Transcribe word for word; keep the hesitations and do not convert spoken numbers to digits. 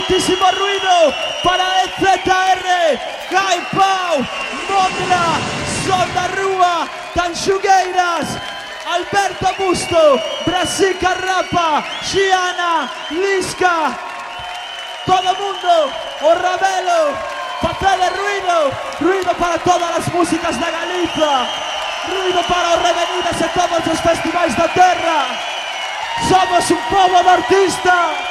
moitísimo ruido para E Z R, Gai Pau, Mondra, Son da Rúa, Tanxugueiras, Alberto Busto, Brasil Carrapa, Xiana, Lisca, todo mundo, o Ravelo, facede ruido, ruido para todas as músicas da Galiza, ruido para os Revenidas e todos os festivais da terra. Somos un pobo de artistas.